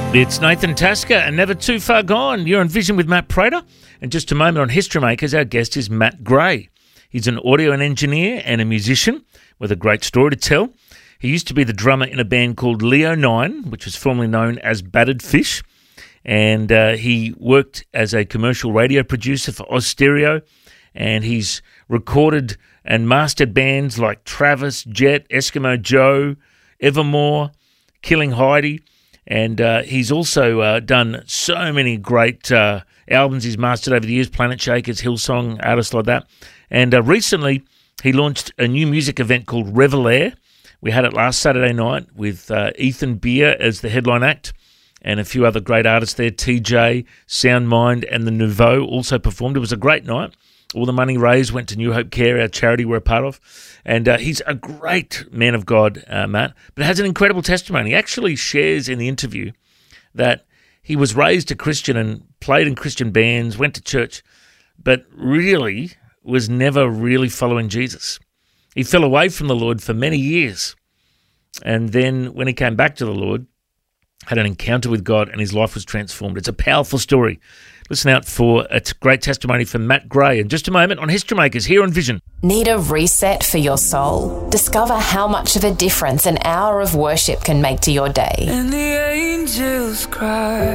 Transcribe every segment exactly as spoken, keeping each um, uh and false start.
It's Nathan Tasker and Never Too Far Gone. You're on Vision with Matt Prater. And just a moment on History Makers, our guest is Matt Gray. He's an audio and engineer and a musician with a great story to tell. He used to be the drummer in a band called Leo nine, which was formerly known as Battered Fish. And uh, he worked as a commercial radio producer for Oz Stereo. And he's recorded and mastered bands like Travis, Jet, Eskimo Joe, Evermore, Killing Heidi. And uh, he's also uh, done so many great uh, albums he's mastered over the years, Planet Shakers, Hillsong, artists like that. And uh, recently he launched a new music event called Revelair. We had it last Saturday night with uh, Ethan Beer as the headline act and a few other great artists there. T J, Soundmind and The Nouveau also performed. It was a great night. All the money raised went to New Hope Care, our charity we're a part of. And uh, he's a great man of God, uh, Matt, but has an incredible testimony. He actually shares in the interview that he was raised a Christian and played in Christian bands, went to church, but really was never really following Jesus. He fell away from the Lord for many years. And then when he came back to the Lord, had an encounter with God and his life was transformed. It's a powerful story. Listen out for a great testimony from Matt Gray in just a moment on History Makers here on Vision. Need a reset for your soul? Discover how much of a difference an hour of worship can make to your day. And the angels cry,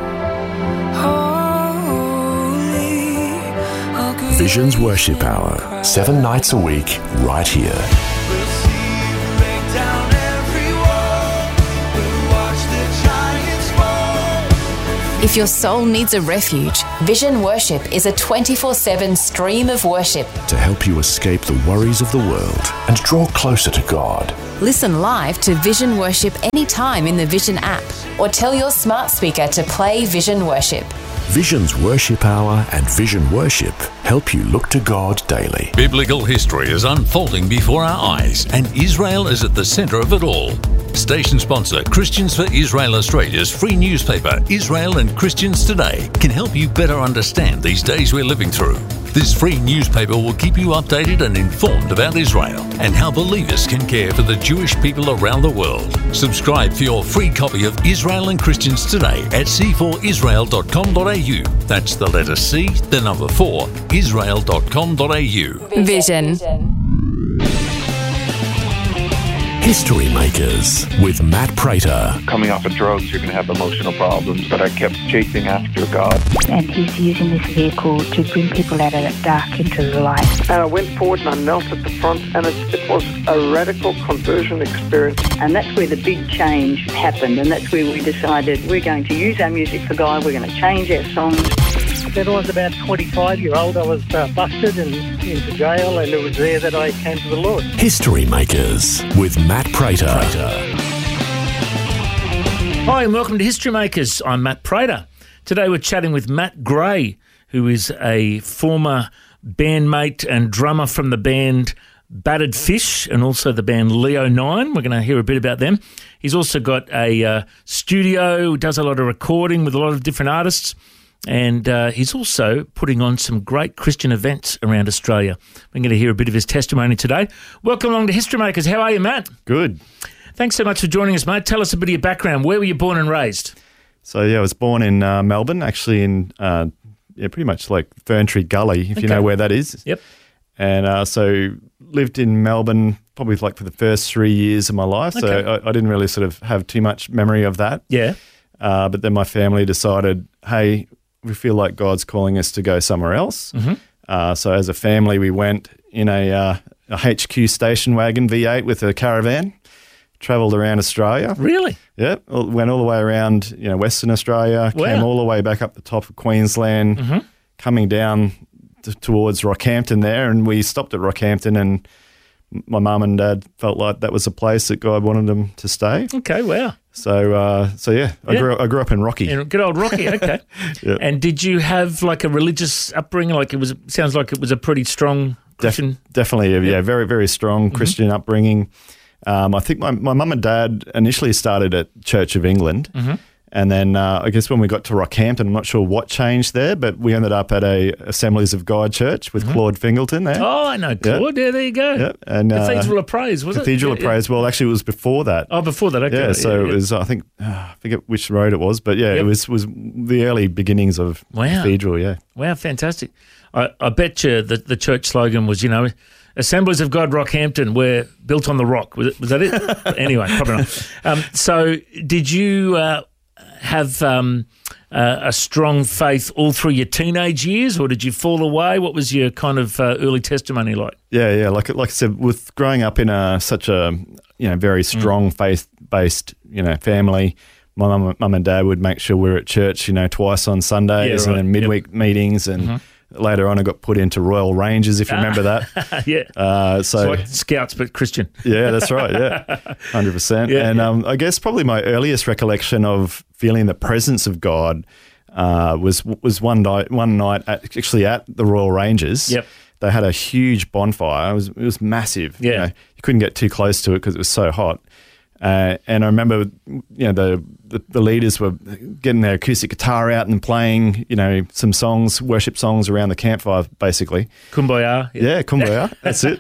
holy. Vision's Worship Hour, seven nights a week, right here. If your soul needs a refuge, Vision Worship is a twenty-four seven stream of worship to help you escape the worries of the world and draw closer to God. Listen live to Vision Worship anytime in the Vision app or tell your smart speaker to play Vision Worship. Vision's Worship Hour and Vision Worship help you look to God daily. Biblical history is unfolding before our eyes, and Israel is at the centre of it all. Station sponsor Christians for Israel Australia's free newspaper, Israel and Christians Today, can help you better understand these days we're living through. This free newspaper will keep you updated and informed about Israel and how believers can care for the Jewish people around the world. Subscribe for your free copy of Israel and Christians Today at c four israel dot com dot a u. That's the letter C, the number four, israel dot com dot a u. Vision. History Makers with Matt Prater. Coming off of drugs, you're going to have emotional problems, but I kept chasing after God. And he's using this vehicle to bring people out of that dark into the light. And I went forward and I knelt at the front, and it, it was a radical conversion experience. And that's where the big change happened, and that's where we decided we're going to use our music for God, we're going to change our songs. When I was about twenty-five year old, I was uh, busted and into jail, and it was there that I came to the Lord. History Makers with Matt Prater. Hi and welcome to History Makers. I'm Matt Prater. Today we're chatting with Matt Gray, who is a former bandmate and drummer from the band Battered Fish and also the band Leo nine. We're going to hear a bit about them. He's also got a uh, studio, does a lot of recording with a lot of different artists. And uh, he's also putting on some great Christian events around Australia. We're going to hear a bit of his testimony today. Welcome along to History Makers. How are you, Matt? Good. Thanks so much for joining us, mate. Tell us a bit of your background. Where were you born and raised? So, yeah, I was born in uh, Melbourne, actually in uh, yeah, pretty much like Ferntree Gully, if okay. you know where that is. Yep. And uh, so lived in Melbourne probably like for the first three years of my life. Okay. So I, I didn't really sort of have too much memory of that. Yeah. Uh, but then my family decided, hey, we feel like God's calling us to go somewhere else. Mm-hmm. Uh, so as a family, we went in a, uh, a H Q station wagon V eight with a caravan, travelled around Australia. Really? Yeah, went all the way around, you know, Western Australia, Wow. came all the way back up the top of Queensland, Mm-hmm. coming down t- towards Rockhampton there, and we stopped at Rockhampton, and my mum and dad felt like that was a place that God wanted them to stay. Okay, wow. So, uh, so yeah, I Yeah. grew I grew up in Rocky. Yeah, good old Rocky, okay. Yeah. And did you have like a religious upbringing? Like it was, sounds like it was a pretty strong Christian. Def- definitely, yeah, yeah, very very strong Christian upbringing. Um, I think my my mum and dad initially started at Church of England. Mm-hmm. And then uh, I guess when we got to Rockhampton, I'm not sure what changed there, but we ended up at a Assemblies of God church with mm-hmm. Claude Fingleton there. Oh, I know Claude. Yep. Yeah, there you go. Yep. And, uh, Cathedral of Praise, was Cathedral it? of Praise. Well, actually, it was before that. Oh, before that. Okay. Yeah, so yeah, it was, I think, uh, forget which road it was, but yeah, Yep. it was was the early beginnings of Wow. Cathedral. Yeah, Wow, fantastic. I, I bet you the, the church slogan was, you know, Assemblies of God Rockhampton, we're built on the rock. Was, it, was that it? Anyway, probably not. Um, so did you uh, have um, uh, a strong faith all through your teenage years, or did you fall away? What was your kind of uh, early testimony like? yeah, yeah. Like like I said, with growing up in a such a you know very strong faith based you know family. My mum, mum and dad would make sure we were at church, you know, twice on Sundays, Yeah, right. and then midweek meetings, and Mm-hmm. later on I got put into Royal Rangers, if you remember that. yeah. Uh, so It's like Scouts, but Christian. yeah, that's right. Yeah, one hundred percent. Yeah, and yeah. Um, I guess probably my earliest recollection of feeling the presence of God uh, was was one night one night at, actually at the Royal Rangers. Yep. They had a huge bonfire. It was it was massive. Yeah. You know, you couldn't get too close to it because it was so hot. Uh, and I remember, you know, the, the the leaders were getting their acoustic guitar out and playing, you know, some songs, worship songs around the campfire, basically. Kumbaya. Yeah, kumbaya. That's it.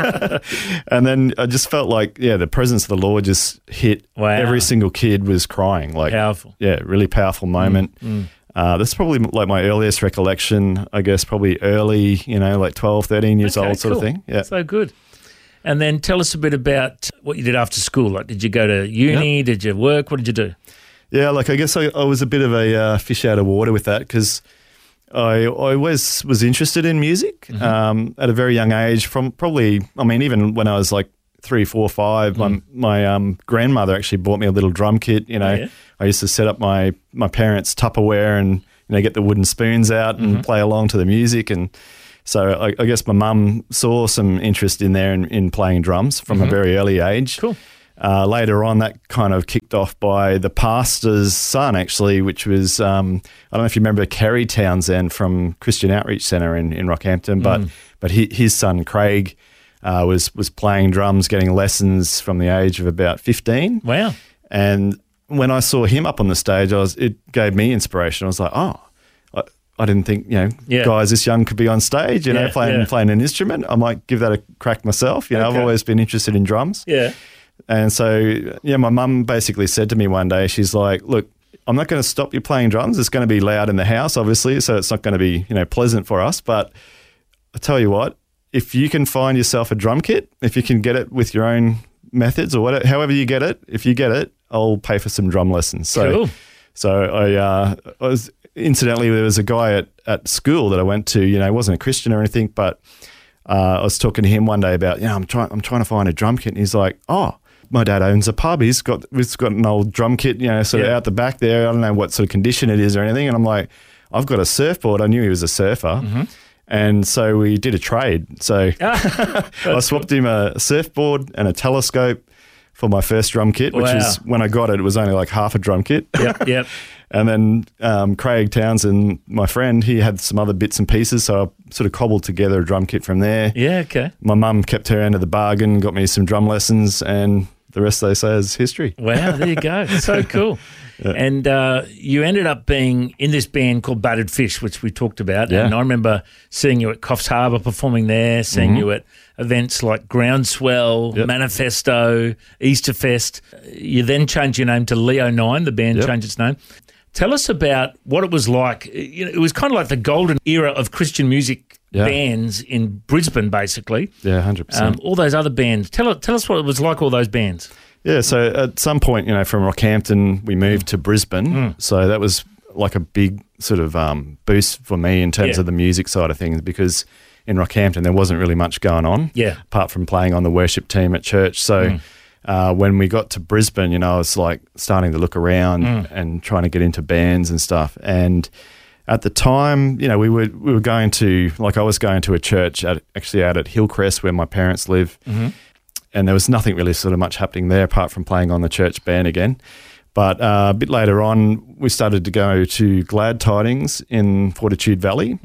And then I just felt like, yeah, the presence of the Lord just hit. Wow. Every single kid was crying. Like, Powerful. yeah, really powerful moment. Uh, that's probably like my earliest recollection, I guess, probably early, you know, like twelve, thirteen years Okay, old sort cool. of thing. Yeah. So good. And then tell us a bit about what you did after school. Like, did you go to uni? Did you work? What did you do? Yeah, like I guess I, I was a bit of a uh, fish out of water with that because I, I always was interested in music Mm-hmm. um, at a very young age. From probably, I mean, even when I was like three, four, five, Mm. my my um, grandmother actually bought me a little drum kit. You know, Oh, yeah? I used to set up my my parents' Tupperware and you know get the wooden spoons out and Mm-hmm. play along to the music. And so I, I guess my mum saw some interest in there in, in playing drums from a very early age. Mm-hmm. Cool. Uh, later on, that kind of kicked off by the pastor's son, actually, which was, um, I don't know if you remember Kerry Townsend from Christian Outreach Centre in, in Rockhampton, but Mm. but he, his son, Craig, uh, was was playing drums, getting lessons from the age of about fifteen. Wow. And when I saw him up on the stage, I was it gave me inspiration. I was like, oh, I, I didn't think, you know, Yeah. guys this young could be on stage, you know, Yeah, playing yeah. playing an instrument. I might give that a crack myself. You know, Okay. I've always been interested in drums. Yeah. And so, yeah, my mum basically said to me one day, she's like, look, I'm not going to stop you playing drums. It's going to be loud in the house, obviously, so it's not going to be, you know, pleasant for us. But I tell you what, if you can find yourself a drum kit, if you can get it with your own methods or whatever, however you get it, if you get it, I'll pay for some drum lessons. So, Cool. so I, uh, I was, incidentally, there was a guy at, at school that I went to, you know, he wasn't a Christian or anything, but uh, I was talking to him one day about, you know, I'm trying, I'm trying to find a drum kit. And he's like, oh, my dad owns a pub. He's got, he's got an old drum kit, you know, sort of Yeah. out the back there. I don't know what sort of condition it is or anything. And I'm like, I've got a surfboard. I knew he was a surfer. Mm-hmm. And so we did a trade. So I swapped him a surfboard and a telescope for my first drum kit, which Wow. is when I got it, it was only like half a drum kit. Yep. Yep. And then um, Craig Townsend, my friend, he had some other bits and pieces. So I sort of cobbled together a drum kit from there. Yeah. Okay. My mum kept her end of the bargain, got me some drum lessons, and the rest, they say, is history. Wow. There you go. So cool. And uh, you ended up being in this band called Battered Fish, which we talked about. Yeah. And I remember seeing you at Coffs Harbour performing there, seeing you at events like Groundswell, Yep. Manifesto, Easterfest. You then changed your name to Leo Nine. The band Yep. changed its name. Tell us about what it was like. You know, it was kind of like the golden era of Christian music Yeah. bands in Brisbane, basically. Yeah, one hundred percent. Um, all those other bands. Tell, tell us what it was like, all those bands. Yeah, so at some point, you know, from Rockhampton, we moved to Brisbane. So that was like a big sort of um, boost for me in terms Yeah. of the music side of things, because in Rockhampton there wasn't really much going on, Yeah. apart from playing on the worship team at church. So uh, when we got to Brisbane, you know, I was like starting to look around and trying to get into bands and stuff. And at the time, you know, we were we were going to, like I was going to a church at, actually out at Hillcrest where my parents live. And there was nothing really sort of much happening there apart from playing on the church band again. But uh, a bit later on, we started to go to Glad Tidings in Fortitude Valley.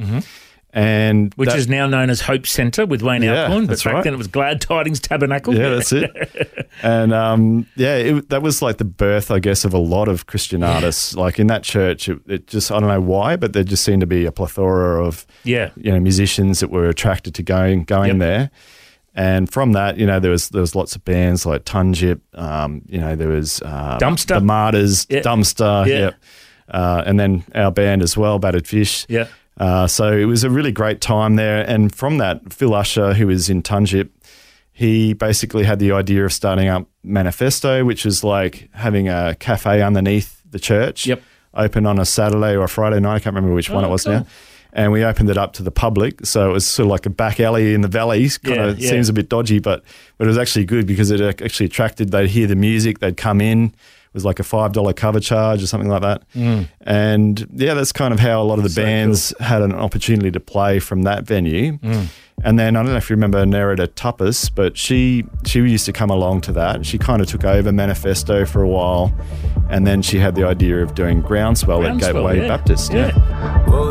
And Which that- is now known as Hope Centre with Wayne Yeah, Alcorn, but that's back right. then it was Glad Tidings Tabernacle. Yeah, that's it. And um, yeah, it, that was like the birth, I guess, of a lot of Christian artists. Like in that church, it, it just, I don't know why, but there just seemed to be a plethora of, Yeah. you know, musicians that were attracted to going going Yep. there. And from that, you know, there was there was lots of bands like Tunjip, um, you know, there was uh, Dumpster. the Martyrs, Yeah. Dumpster, Yeah. yep. Uh, and then our band as well, Battered Fish. Yeah. Uh, so it was a really great time there. And from that, Phil Usher, who was in Tunjip, he basically had the idea of starting up Manifesto, which is like having a cafe underneath the church, Yep. open on a Saturday or a Friday night. I can't remember which one Oh, it was cool. now. And we opened it up to the public. So it was sort of like a back alley in the valley. Kind Yeah, of yeah. seems a bit dodgy, but, but it was actually good because it actually attracted, they'd hear the music, they'd come in. It was like a five dollars cover charge or something like that. Mm. And yeah, that's kind of how a lot of the So bands had an opportunity to play from that venue. Mm. And then I don't know if you remember Nerida Tuppis, but she she used to come along to that. She kind of took over Manifesto for a while, and then she had the idea of doing Groundswell, Groundswell, at Gateway yeah. Baptist. Yeah. Oh,